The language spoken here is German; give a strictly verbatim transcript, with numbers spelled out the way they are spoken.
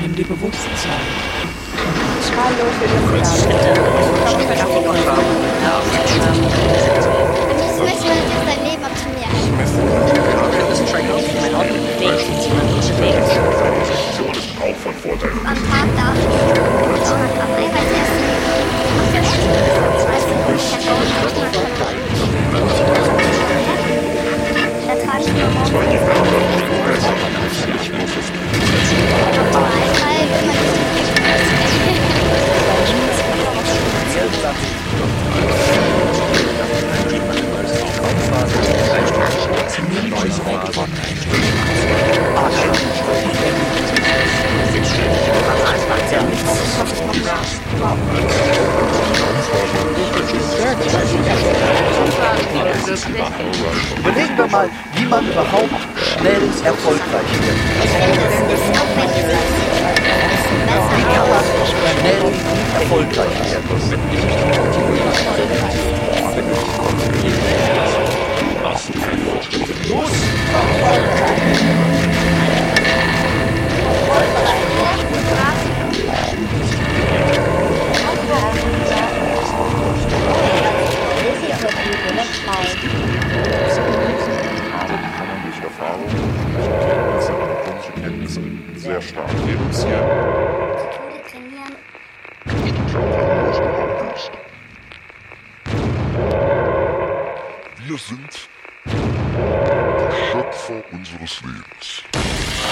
Nimm dir Bewusstsein. Hallo, Philipp. Ich möchte mal jetzt dein Leben optimieren. Auch von Vorteil. Am Tag darf ich zweihundert Gramm Eiweiß essen. Da trage ich nur morgens Normalfall will man Überlegen wir mal, wie man überhaupt schnell erfolgreich wird. Wie kann man schnell erfolgreich werden? Kann man durch Erfahrung, durch Kenntnisse und Grundkenntnisse sehr stark reduzieren. trainieren. Wir sind die Schöpfer unseres Lebens.